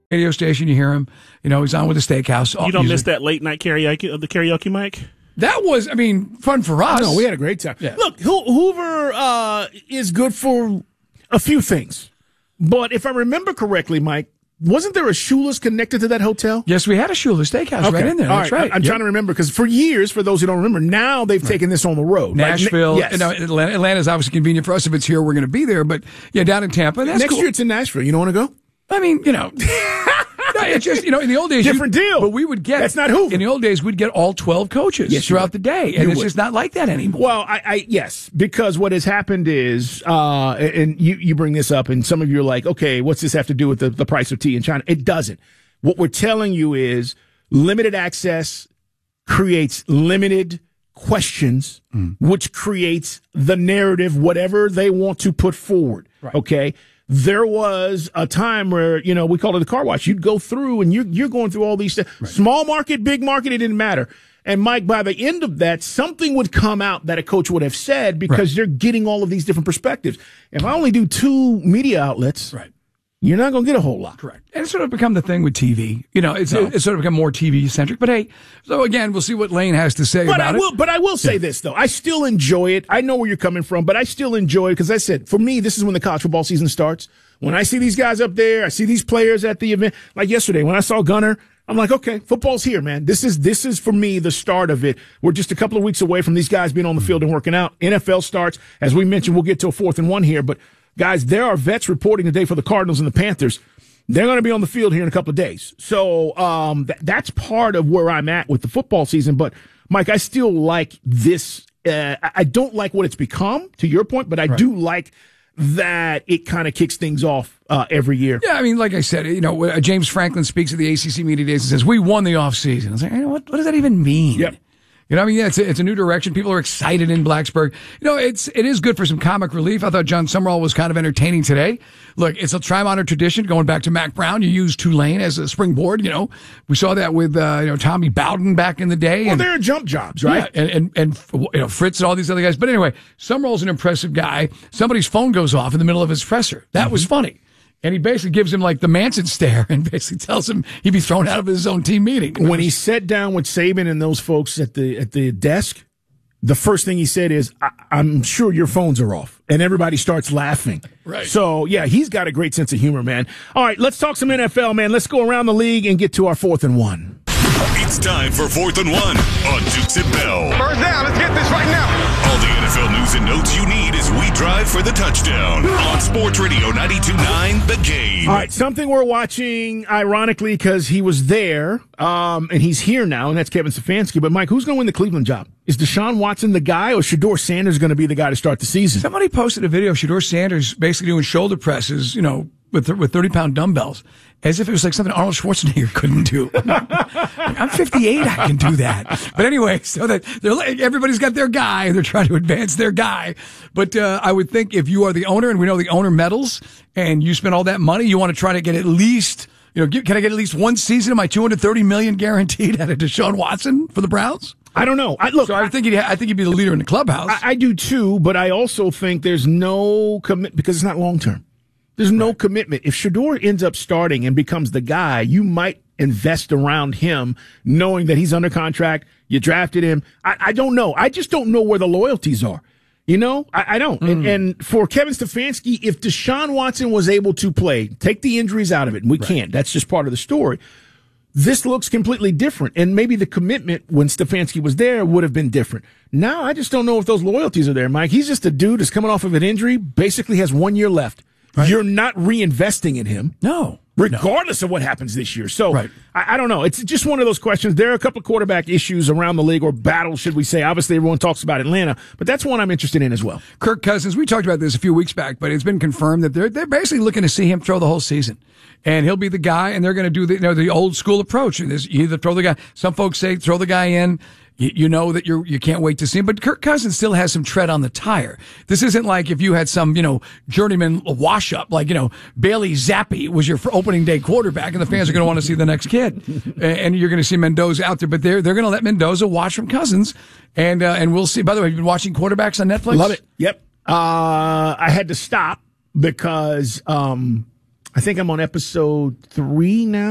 radio station, you hear him. He's on with the steakhouse. You don't miss that late night karaoke of the karaoke mic? That was, fun for us. No, we had a great time. Yeah. Look, Hoover is good for a few things. But if I remember correctly, Mike, wasn't there a Shula's connected to that hotel? Yes, we had a Shula's Steakhouse right in there. That's right. I'm trying to remember because for years, for those who don't remember, now they've taken this on the road. Nashville. Yes. Atlanta's obviously convenient for us. If it's here, we're going to be there. But, down in Tampa. That's Next cool. year it's in Nashville. You don't want to go? It's just, in the old days. Different deal. But we would get. That's not Hoover. In the old days, we'd get all 12 coaches throughout the day. And it's just not like that anymore. Well, yes, because what has happened is, and you bring this up, and some of you are like, okay, what's this have to do with the price of tea in China? It doesn't. What we're telling you is limited access creates limited questions, which creates the narrative, whatever they want to put forward. Right. Okay. There was a time where, we called it the car wash. You'd go through and you're going through all these things. Right. Small market, big market, it didn't matter. And Mike, by the end of that, something would come out that a coach would have said because they're getting all of these different perspectives. If I only do 2 media outlets, you're not going to get a whole lot. Correct. And it's sort of become the thing with TV. It's sort of become more TV-centric. But, hey, so again, we'll see what Lane has to say about it. But I will say this, though. I still enjoy it. I know where you're coming from, but I still enjoy it because I said, for me, this is when the college football season starts. When I see these guys up there, I see these players at the event. Like yesterday, when I saw Gunner, I'm like, okay, football's here, man. This is for me the start of it. We're just a couple of weeks away from these guys being on the field and working out. NFL starts. As we mentioned, we'll get to a 4th and 1 here, but guys, there are vets reporting today for the Cardinals and the Panthers. They're going to be on the field here in a couple of days. So that's part of where I'm at with the football season. But, Mike, I still like this. I don't like what it's become, to your point, but I do like that it kind of kicks things off every year. Yeah, like I said, James Franklin speaks at the ACC Media Days and says, we won the offseason. I was like, what does that even mean? Yep. It's a new direction. People are excited in Blacksburg. It is good for some comic relief. I thought John Summerall was kind of entertaining today. Look, it's a time-honored tradition going back to Mac Brown. You use Tulane as a springboard. We saw that with Tommy Bowden back in the day. Well, they're jump jobs, right? Yeah, and Fritz and all these other guys. But anyway, Summerall's an impressive guy. Somebody's phone goes off in the middle of his presser. That was funny. And he basically gives him like the Manson stare and basically tells him he'd be thrown out of his own team meeting. When he sat down with Saban and those folks at the desk, the first thing he said is, I'm sure your phones are off. And everybody starts laughing. Right. So, yeah, he's got a great sense of humor, man. All right, let's talk some NFL, man. Let's go around the league and get to our 4th and 1. It's time for 4th and 1 on Dukes and Bell. First down, let's get this right now. All the NFL news and notes you need as we drive for the touchdown on Sports Radio 92.9 The Game. All right, something we're watching, ironically, because he was there, and he's here now, and that's Kevin Stefanski. But, Mike, who's going to win the Cleveland job? Is Deshaun Watson the guy, or Shedeur Sanders going to be the guy to start the season? Somebody posted a video of Shedeur Sanders basically doing shoulder presses, with 30-pound dumbbells, as if it was like something Arnold Schwarzenegger couldn't do. I'm 58, I can do that. But anyway, so that everybody's got their guy, they're trying to advance their guy. But I would think if you are the owner, and we know the owner meddles, and you spend all that money, you want to try to get at least, can I get at least one season of my $230 million guaranteed out of Deshaun Watson for the Browns? I don't know. I think he'd be the leader in the clubhouse. I do too, but I also think there's no commitment because it's not long term. There's no commitment. If Shedeur ends up starting and becomes the guy, you might invest around him knowing that he's under contract. You drafted him. I don't know. I just don't know where the loyalties are. I don't. And for Kevin Stefanski, if Deshaun Watson was able to play, take the injuries out of it, and we can't. That's just part of the story. This looks completely different. And maybe the commitment when Stefanski was there would have been different. Now, I just don't know if those loyalties are there, Mike. He's just a dude that's coming off of an injury, basically has 1 year left. Right. You're not reinvesting in him. No. Regardless of what happens this year. So, I don't know. It's just one of those questions. There are a couple of quarterback issues around the league, or battles, should we say. Obviously, everyone talks about Atlanta, but that's one I'm interested in as well. Kirk Cousins, we talked about this a few weeks back, but it's been confirmed that they're basically looking to see him throw the whole season. And he'll be the guy, and they're going to do the old school approach. And you either throw the guy. Some folks say throw the guy in. You know that you can't wait to see him, but Kirk Cousins still has some tread on the tire. This isn't like if you had some, journeyman wash up, like, Bailey Zappi was your opening day quarterback and the fans are going to want to see the next kid. And you're going to see Mendoza out there, but they're going to let Mendoza watch from Cousins. And we'll see. By the way, have you been watching quarterbacks on Netflix? Love it. Yep. I had to stop because, I I think I'm on episode 3 now.